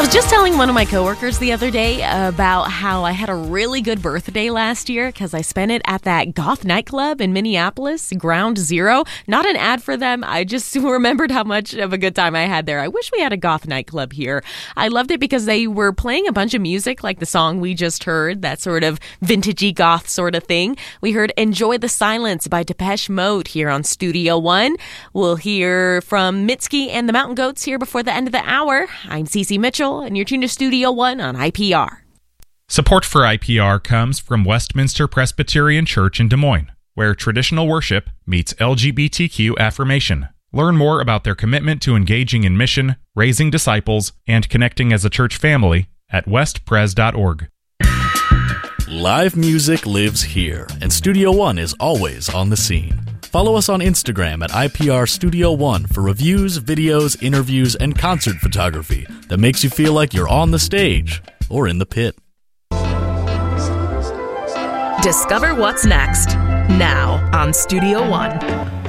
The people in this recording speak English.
I was just telling one of my coworkers the other day about how I had a really good birthday last year because I spent it at that goth nightclub in Minneapolis, Ground Zero. Not an ad for them. I just remembered how much of a good time I had there. I wish we had a goth nightclub here. I loved it because they were playing a bunch of music like the song we just heard, that sort of vintagey goth sort of thing. We heard Enjoy the Silence by Depeche Mode here on Studio One. We'll hear from Mitski and the Mountain Goats here before the end of the hour. I'm Cece Mitchell, and you're tuned to Studio One on IPR. Support for IPR comes from Westminster Presbyterian Church in Des Moines, where traditional worship meets LGBTQ affirmation. Learn more about their commitment to engaging in mission, raising disciples, and connecting as a church family at westpres.org. Live music lives here, and Studio One is always on the scene. Follow us on Instagram at IPR Studio One for reviews, videos, interviews, and concert photography that makes you feel like you're on the stage or in the pit. Discover what's next, now on Studio One.